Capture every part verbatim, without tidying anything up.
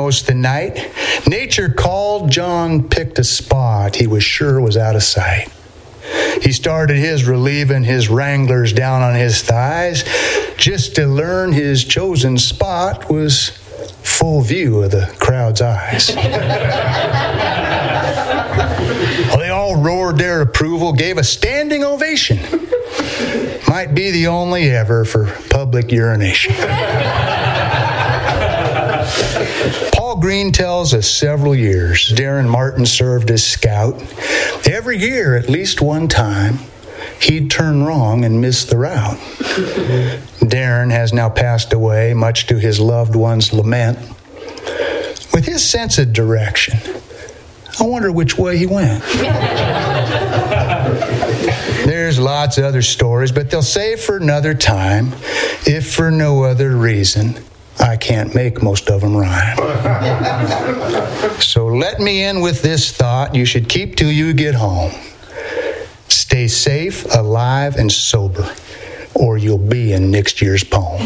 almost the night. Nature called. John picked a spot he was sure was out of sight. He started his relieving his wranglers down on his thighs, just to learn his chosen spot was full view of the crowd's eyes. Well, they all roared their approval, gave a standing ovation. Might be the only ever for public urination. Paul Green tells us several years Darren Martin served as scout. Every year, at least one time, he'd turn wrong and miss the route. Darren has now passed away, much to his loved one's lament. With his sense of direction, I wonder which way he went. There's lots of other stories, but they'll save for another time, if for no other reason I can't make most of them rhyme. So let me end with this thought you should keep till you get home. Stay safe, alive, and sober, or you'll be in next year's poem.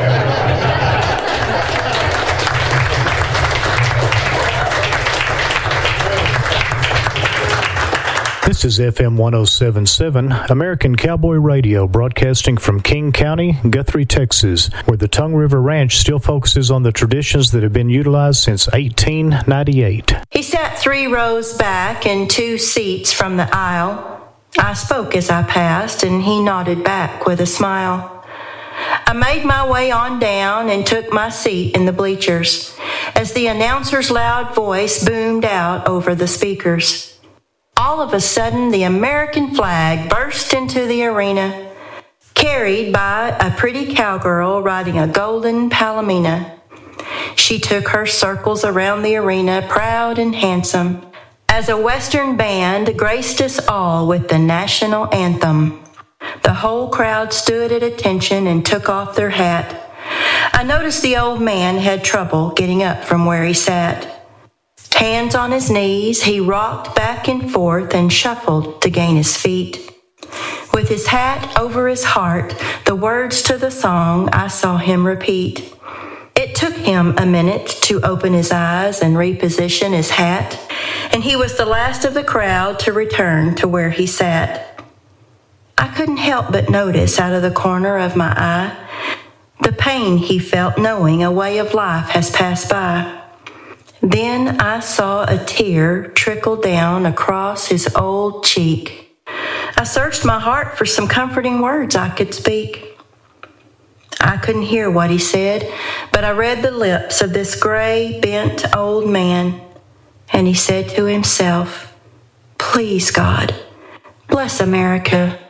This is F M one oh seven point seven, American Cowboy Radio, broadcasting from King County, Guthrie, Texas, where the Tongue River Ranch still focuses on the traditions that have been utilized since eighteen ninety-eight. He sat three rows back and two seats from the aisle. I spoke as I passed, and he nodded back with a smile. I made my way on down and took my seat in the bleachers as the announcer's loud voice boomed out over the speakers. All of a sudden, the American flag burst into the arena, carried by a pretty cowgirl riding a golden palomino. She took her circles around the arena, proud and handsome, as a Western band graced us all with the national anthem. The whole crowd stood at attention and took off their hat. I noticed the old man had trouble getting up from where he sat. Hands on his knees, he rocked back and forth and shuffled to gain his feet. With his hat over his heart, the words to the song I saw him repeat. It took him a minute to open his eyes and reposition his hat, and he was the last of the crowd to return to where he sat. I couldn't help but notice out of the corner of my eye the pain he felt knowing a way of life has passed by. Then I saw a tear trickle down across his old cheek. I searched my heart for some comforting words I could speak. I couldn't hear what he said, but I read the lips of this gray, bent old man, and he said to himself, "Please, God, bless America